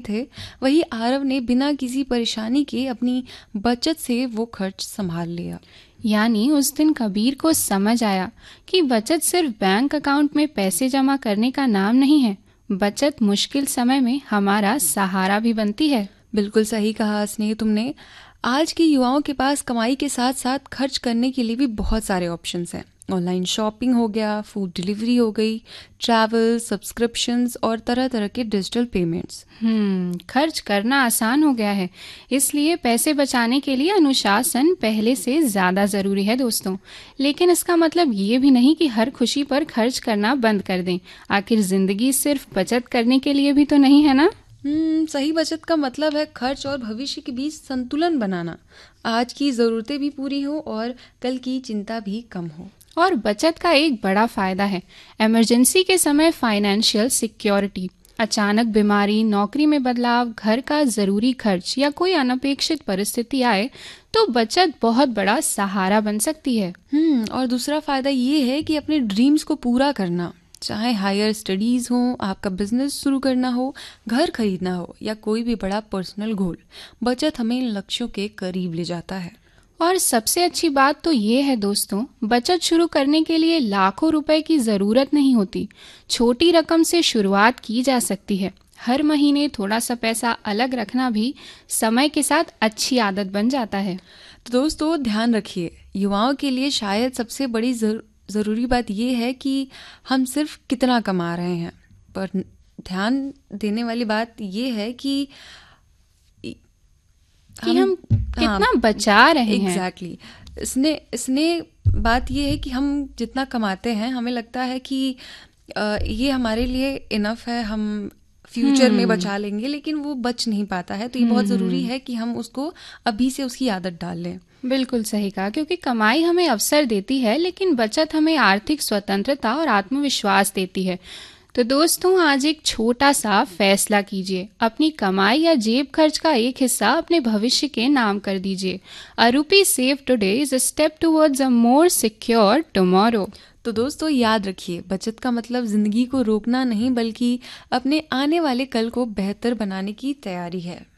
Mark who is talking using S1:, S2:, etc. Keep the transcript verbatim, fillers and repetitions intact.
S1: थे, वही आरव ने बिना किसी परेशानी के अपनी बचत से वो खर्च संभाल लिया।
S2: यानी उस दिन कबीर को समझ आया कि बचत सिर्फ बैंक अकाउंट में पैसे जमा करने का नाम नहीं है, बचत मुश्किल समय में हमारा सहारा भी बनती है।
S1: बिल्कुल सही कहा स्नेह तुमने। आज के युवाओं के पास कमाई के साथ साथ खर्च करने के लिए भी बहुत सारे ऑप्शंस हैं। ऑनलाइन शॉपिंग हो गया, फूड डिलीवरी हो गई, ट्रैवल, सब्सक्रिप्शंस और तरह तरह के डिजिटल पेमेंट्स।
S2: हम्म खर्च करना आसान हो गया है, इसलिए पैसे बचाने के लिए अनुशासन पहले से ज़्यादा ज़रूरी है दोस्तों। लेकिन इसका मतलब ये भी नहीं कि हर खुशी पर खर्च करना बंद कर दें। आखिर ज़िंदगी सिर्फ बचत करने के लिए भी तो नहीं है ना।
S1: हम्म सही बचत का मतलब है खर्च और भविष्य के बीच संतुलन बनाना। आज की ज़रूरतें भी पूरी हो और कल की चिंता भी कम हो।
S2: और बचत का एक बड़ा फायदा है इमरजेंसी के समय फाइनेंशियल सिक्योरिटी। अचानक बीमारी, नौकरी में बदलाव, घर का ज़रूरी खर्च या कोई अनपेक्षित परिस्थिति आए तो बचत बहुत बड़ा सहारा बन सकती है।
S1: हम्म और दूसरा फायदा ये है कि अपने ड्रीम्स को पूरा करना, चाहे हायर स्टडीज हो, आपका बिजनेस शुरू करना हो, घर खरीदना हो या कोई भी बड़ा पर्सनल गोल, बचत हमें इन लक्ष्यों के करीब ले जाता है।
S2: और सबसे अच्छी बात तो ये है दोस्तों, बचत शुरू करने के लिए लाखों रुपए की ज़रूरत नहीं होती। छोटी रकम से शुरुआत की जा सकती है। हर महीने थोड़ा सा पैसा अलग रखना भी समय के साथ अच्छी आदत बन जाता है।
S1: तो दोस्तों ध्यान रखिए, युवाओं के लिए शायद सबसे बड़ी जर, ज़रूरी बात यह है कि हम सिर्फ कितना कमा रहे हैं, पर ध्यान देने वाली बात यह है कि
S2: कि हम, हम कितना हाँ, बचा रहे हैं।
S1: Exactly exactly. इसने इसने बात यह है कि हम जितना कमाते हैं हमें लगता है कि आ, ये हमारे लिए इनफ है, हम फ्यूचर में बचा लेंगे, लेकिन वो बच नहीं पाता है। तो ये बहुत ज़रूरी है कि हम उसको अभी से उसकी आदत डाल लें।
S2: बिल्कुल सही कहा, क्योंकि कमाई हमें अवसर देती है लेकिन बचत हमें आर्थिक स्वतंत्रता और आत्मविश्वास देती है। तो दोस्तों आज एक छोटा सा फैसला कीजिए, अपनी कमाई या जेब खर्च का एक हिस्सा अपने भविष्य के नाम कर दीजिए। अ रुपी save today is a step towards a more secure tomorrow.
S1: तो दोस्तों याद रखिए, बचत का मतलब जिंदगी को रोकना नहीं बल्कि अपने आने वाले कल को बेहतर बनाने की तैयारी है।